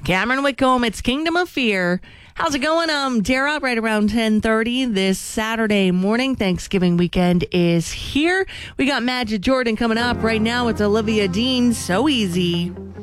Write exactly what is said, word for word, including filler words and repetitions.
Cameron Whitcomb, it's Kingdom of Fear. How's it going? Um, Dara, right around ten thirty this Saturday morning. Thanksgiving weekend is here. We got Magic Jordan coming up. Right now, it's Olivia Dean, So Easy.